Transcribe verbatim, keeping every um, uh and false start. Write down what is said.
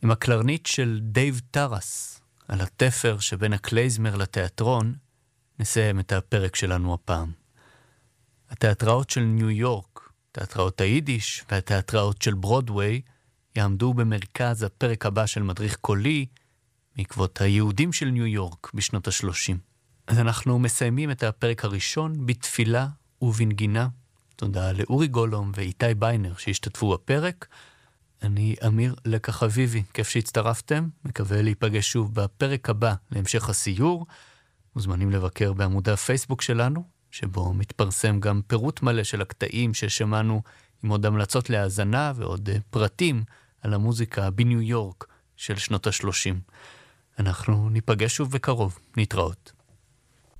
עם הקלרנית של דייב טרס, על התפר שבין הקלייזמר לתיאטרון, נסיים את הפרק שלנו הפעם. התיאטראות של ניו יורק, תיאטראות היידיש והתיאטראות של ברודוויי, יעמדו במרכז הפרק הבא של מדריך קולי, בעקבות היהודים של ניו יורק בשנות ה-שלושים. אז אנחנו מסיימים את הפרק הראשון בתפילה ובנגינה. תודה לאורי גולום ואיתי ביינר שהשתתפו בפרק. אני אמיר לקח אביבי, כיף שהצטרפתם, מקווה להיפגש שוב בפרק הבא להמשך הסיור. מוזמנים לבקר בעמוד הפייסבוק שלנו, שבו מתפרסם גם פירוט מלא של הקטעים ששמענו עם עוד המלצות להאזנה ועוד פרטים על המוזיקה בניו יורק של שנות ה-שלושים. אנחנו ניפגש שוב בקרוב, נתראות.